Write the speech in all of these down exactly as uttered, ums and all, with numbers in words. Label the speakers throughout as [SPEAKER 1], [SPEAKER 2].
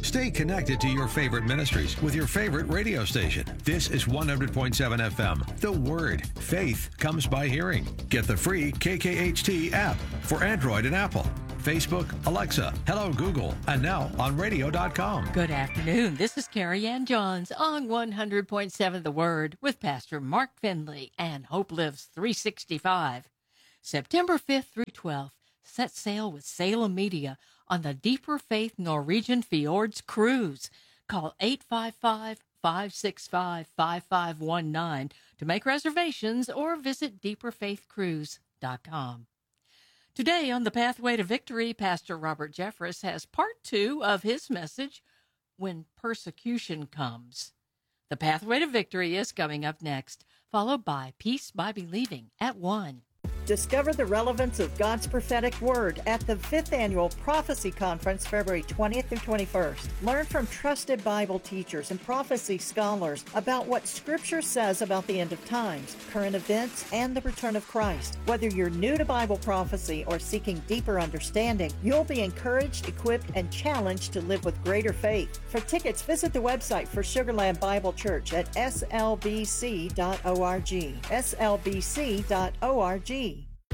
[SPEAKER 1] Stay connected to your favorite ministries with your favorite radio station. This is one hundred point seven F M. The Word. Faith comes by hearing. Get the free K K H T app for Android and Apple. Facebook, Alexa, Hello Google, and now on radio dot com.
[SPEAKER 2] Good afternoon. This is Carrie Ann Johns on one hundred point seven The Word with Pastor Mark Finley and Hope Lives three sixty-five. September fifth through twelfth, set sail with Salem Media on the Deeper Faith Norwegian Fjords Cruise. Call eight five five, five six five, five five one nine to make reservations or visit deeper faith cruise dot com. Today on The Pathway to Victory, Pastor Robert Jeffress has part two of his message, When Persecution Comes. The Pathway to Victory is coming up next, followed by Peace by Believing at one.
[SPEAKER 3] Discover the relevance of God's prophetic word at the fifth Annual Prophecy Conference, February twentieth through twenty-first. Learn from trusted Bible teachers and prophecy scholars about what Scripture says about the end of times, current events, and the return of Christ. Whether you're new to Bible prophecy or seeking deeper understanding, you'll be encouraged, equipped, and challenged to live with greater faith. For tickets, visit the website for Sugar Land Bible Church at S L B C dot org. S L B C dot org.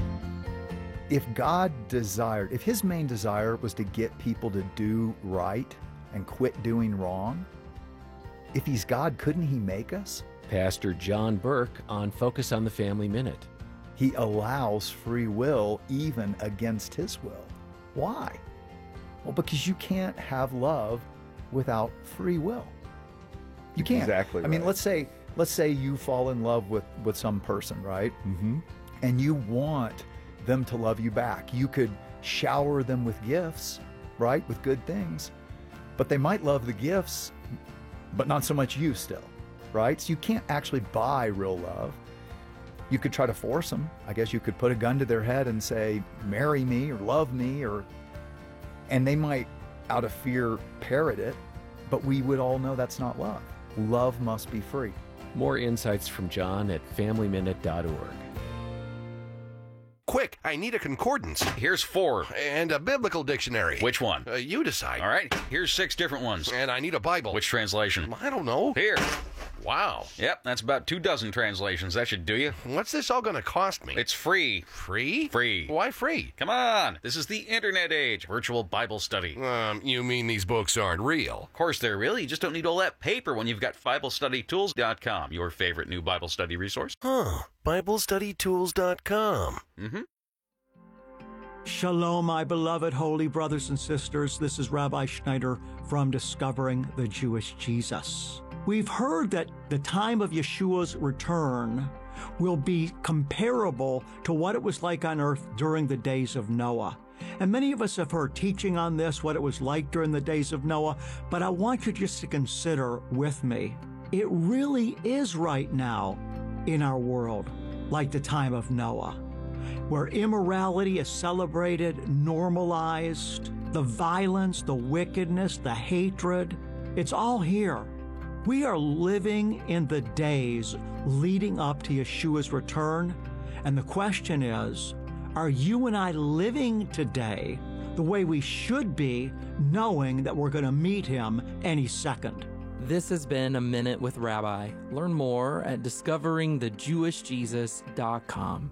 [SPEAKER 4] If God desired, if his main desire was to get people to do right and quit doing wrong, if he's God, couldn't he make us?
[SPEAKER 5] Pastor John Burke on Focus on the Family Minute.
[SPEAKER 4] He allows free will even against his will. Why? Well, because you can't have love without free will. You can't.
[SPEAKER 6] Exactly
[SPEAKER 4] I mean,
[SPEAKER 6] right.
[SPEAKER 4] let's say let's say you fall in love with, with some person, right?
[SPEAKER 6] Mm-hmm.
[SPEAKER 4] And you want them to love you back. You could shower them with gifts, right? With good things. But they might love the gifts, but not so much you still, right? So you can't actually buy real love. You could try to force them. I guess you could put a gun to their head and say, marry me or love me, or, and they might, out of fear, parrot it. But we would all know that's not love. Love must be free.
[SPEAKER 5] More insights from John at family minute dot org.
[SPEAKER 7] Quick, I need a concordance.
[SPEAKER 8] Here's four.
[SPEAKER 7] And a biblical dictionary.
[SPEAKER 8] Which one?
[SPEAKER 7] Uh, you decide.
[SPEAKER 8] All right, here's six different ones.
[SPEAKER 7] And I need a Bible.
[SPEAKER 8] Which translation?
[SPEAKER 7] I don't know.
[SPEAKER 8] Here.
[SPEAKER 7] Wow.
[SPEAKER 8] Yep, that's about two dozen translations. That should do you.
[SPEAKER 7] What's this all going to cost me?
[SPEAKER 8] It's free.
[SPEAKER 7] Free?
[SPEAKER 8] Free.
[SPEAKER 7] Why free?
[SPEAKER 8] Come on. This is the internet age. Virtual Bible study.
[SPEAKER 7] Um, you mean these books aren't real?
[SPEAKER 8] Of course they're real. You just don't need all that paper when you've got Bible Study Tools dot com, your favorite new Bible study resource.
[SPEAKER 7] Huh. Bible Study Tools dot com.
[SPEAKER 8] Mm-hmm.
[SPEAKER 9] Shalom, my beloved holy brothers and sisters. This is Rabbi Schneider from Discovering the Jewish Jesus. We've heard that the time of Yeshua's return will be comparable to what it was like on earth during the days of Noah. And many of us have heard teaching on this, what it was like during the days of Noah, but I want you just to consider with me, it really is right now in our world like the time of Noah, where immorality is celebrated, normalized, the violence, the wickedness, the hatred, it's all here. We are living in the days leading up to Yeshua's return, and the question is, are you and I living today the way we should be, knowing that we're going to meet him any second?
[SPEAKER 10] This has been A Minute with Rabbi. Learn more at discovering the jewish jesus dot com.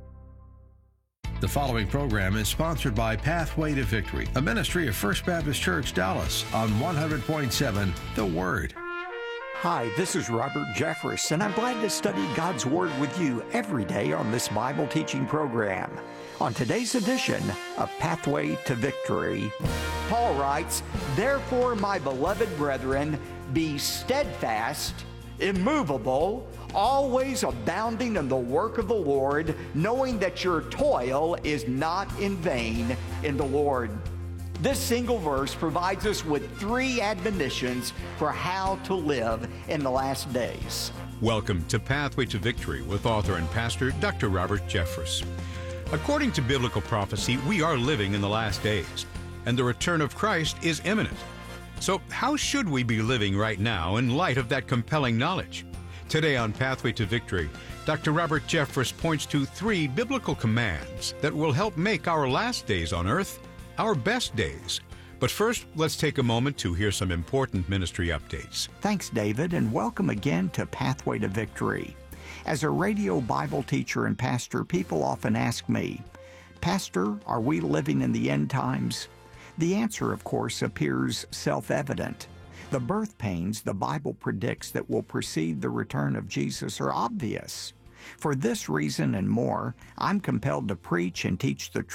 [SPEAKER 1] The following program is sponsored by Pathway to Victory, a ministry of First Baptist Church, Dallas, on one hundred point seven The Word.
[SPEAKER 11] Hi, this is Robert Jeffress, and I'm glad to study God's Word with you every day on this Bible teaching program. On today's edition of Pathway to Victory, Paul writes, "Therefore, my beloved brethren, be steadfast, immovable, always abounding in the work of the Lord, knowing that your toil is not in vain in the Lord." This single verse provides us with three admonitions for how to live in the last days.
[SPEAKER 12] Welcome to Pathway to Victory with author and pastor Doctor Robert Jeffress. According to biblical prophecy, we are living in the last days, and the return of Christ is imminent. So how should we be living right now in light of that compelling knowledge? Today on Pathway to Victory, Doctor Robert Jeffress points to three biblical commands that will help make our last days on earth our best days. But first, let's take a moment to hear some important ministry updates.
[SPEAKER 11] Thanks, David, and welcome again to Pathway to Victory. As a radio Bible teacher and pastor, people often ask me, Pastor, are we living in the end times? The answer, of course, appears self-evident. The birth pains the Bible predicts that will precede the return of Jesus are obvious. For this reason and more, I'm compelled to preach and teach the truth